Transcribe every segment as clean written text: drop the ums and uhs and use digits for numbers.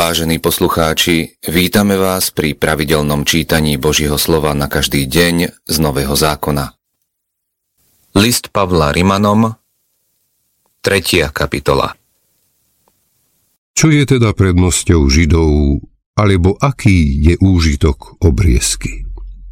Vážení poslucháči, vítame vás pri pravidelnom čítaní Božieho slova na každý deň z Nového zákona. List Pavla Rimanom, 3. kapitola. Čo je teda prednosťou Židov, alebo aký je úžitok obriezky?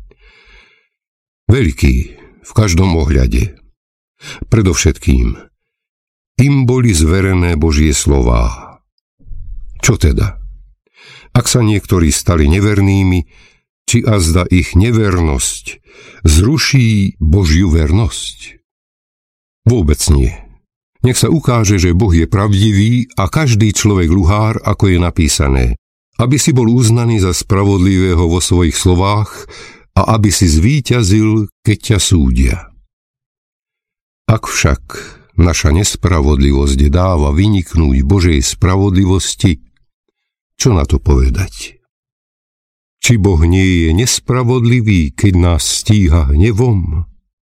Veľký v každom ohľade. Predovšetkým, im boli zverené Božie slová. Čo teda? Ak sa niektorí stali nevernými, či azda ich nevernosť zruší Božiu vernosť? Vôbec nie. Nech sa ukáže, že Boh je pravdivý a každý človek luhár, ako je napísané, aby si bol uznaný za spravodlivého vo svojich slovách a aby si zvíťazil, keď ťa súdia. Ak však naša nespravodlivosť dáva vyniknúť Božej spravodlivosti, čo na to povedať? Či Boh nie je nespravodlivý, keď nás stíha hnevom?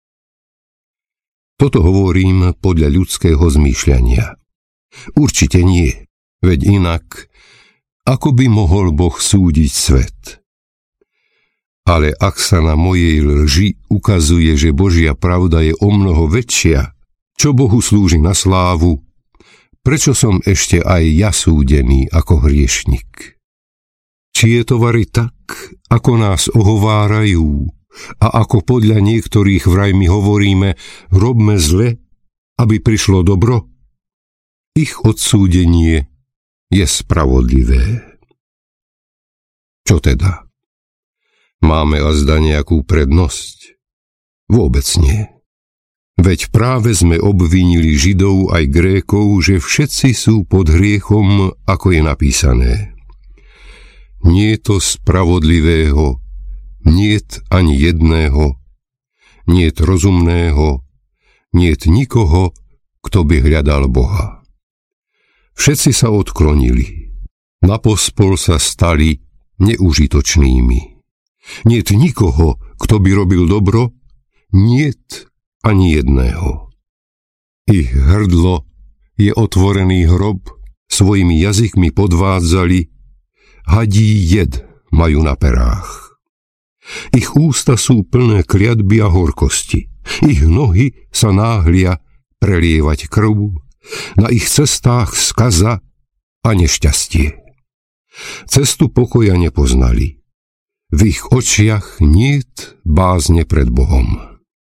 Toto hovorím podľa ľudského zmýšľania. Určite nie, veď inak, ako by mohol Boh súdiť svet? Ale ak sa na mojej lži ukazuje, že Božia pravda je omnoho väčšia, čo Bohu slúži na slávu, prečo som ešte aj ja súdený ako hriešnik? Či je to vari tak, ako nás ohovárajú a ako podľa niektorých vraj my hovoríme, robme zle, aby prišlo dobro? Ich odsúdenie je spravodlivé. Čo teda? Máme azda nejakú prednosť? Vôbec nie. Veď práve sme obvinili Židov aj Grékov, že všetci sú pod hriechom, ako je napísané. Nie to spravodlivého, niet ani jedného, niet rozumného, niet nikoho, kto by hľadal Boha. Všetci sa odklonili, napospol sa stali neužitočnými. Niet nikoho, kto by robil dobro, niet ani jedného. Ich hrdlo je otvorený hrob, svojimi jazykmi podvádzali, hadí jed majú na perách. Ich ústa sú plné kliatby a horkosti, ich nohy sa náhlia prelievať krv, na ich cestách skaza a nešťastie. Cestu pokoja nepoznali, v ich očiach niet bázne pred Bohom.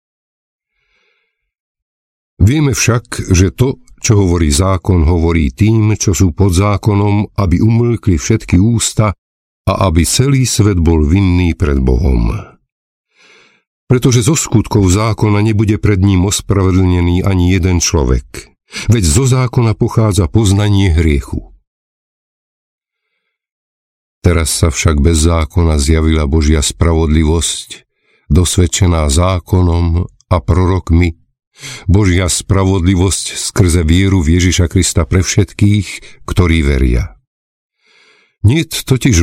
Vieme však, že to, čo hovorí zákon, hovorí tým, čo sú pod zákonom, aby umlkli všetky ústa a aby celý svet bol vinný pred Bohom. Pretože zo skutkov zákona nebude pred ním ospravedlnený ani jeden človek, veď zo zákona pochádza poznanie hriechu. Teraz sa však bez zákona zjavila Božia spravodlivosť, dosvedčená zákonom a prorokmi, Božia spravodlivosť skrze vieru v Ježiša Krista pre všetkých, ktorí veria. Niet totiž